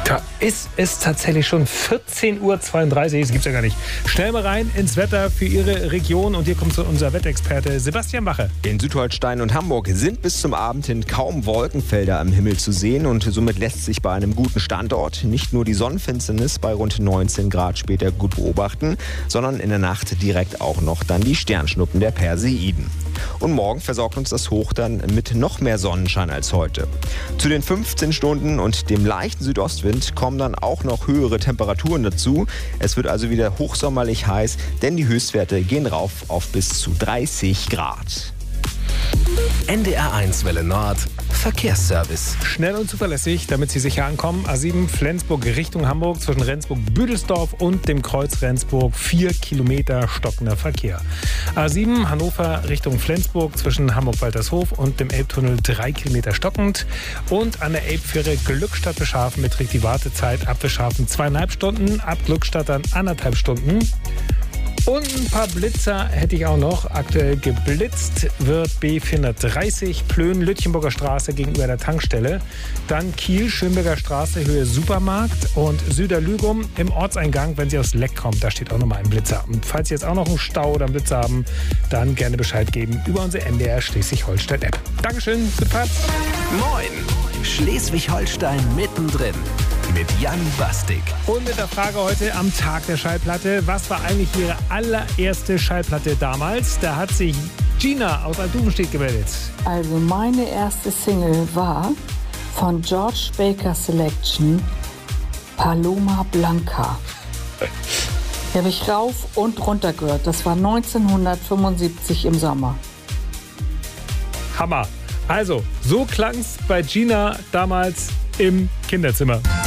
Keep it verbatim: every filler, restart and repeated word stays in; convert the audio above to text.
Da ist es tatsächlich schon vierzehn Uhr zweiunddreißig, das gibt's ja gar nicht. Schnell mal rein ins Wetter für Ihre Region und hier kommt unser Wettexperte Sebastian Wache. In Südholstein und Hamburg sind bis zum Abend hin kaum Wolkenfelder am Himmel zu sehen und somit lässt sich bei einem guten Standort nicht nur die Sonnenfinsternis bei rund neunzehn Grad später gut beobachten, sondern in der Nacht direkt auch noch dann die Sternschnuppen der Perseiden. Und morgen versorgt uns das Hoch dann mit noch mehr Sonnenschein als heute. Zu den fünfzehn Stunden und dem leichten Südostwind kommen dann auch noch höhere Temperaturen dazu. Es wird also wieder hochsommerlich heiß, denn die Höchstwerte gehen rauf auf bis zu dreißig Grad. N D R eins Welle Nord Verkehrsservice. Schnell und zuverlässig, damit Sie sicher ankommen. A sieben Flensburg Richtung Hamburg zwischen Rendsburg-Büdelsdorf und dem Kreuz Rendsburg. Vier Kilometer stockender Verkehr. A sieben Hannover Richtung Flensburg zwischen Hamburg-Waltershof und dem Elbtunnel. Drei Kilometer stockend. Und an der Elbfähre Glückstadt-Beschafen beträgt die Wartezeit ab Beschafen zweieinhalb Stunden, ab Glückstadt dann anderthalb Stunden. Und ein paar Blitzer hätte ich auch noch. Aktuell geblitzt wird B vierhundertdreißig Plön, Lütchenburger Straße gegenüber der Tankstelle. Dann Kiel, Schönberger Straße, Höhe Supermarkt. Und Süderlügum im Ortseingang, wenn Sie aus Leck kommen. Da steht auch nochmal ein Blitzer. Und falls Sie jetzt auch noch einen Stau oder einen Blitzer haben, dann gerne Bescheid geben über unsere N D R Schleswig-Holstein-App. Dankeschön, gute Fahrt. Moin, Schleswig-Holstein mittendrin. Mit Jan Bastik. Und mit der Frage heute am Tag der Schallplatte. Was war eigentlich Ihre allererste Schallplatte damals? Da hat sich Gina aus Altduvenstedt gemeldet. Also meine erste Single war von George Baker Selection, Paloma Blanca. Die habe ich rauf und runter gehört. Das war neunzehnhundertfünfundsiebzig im Sommer. Hammer. Also, so klang's bei Gina damals im Kinderzimmer.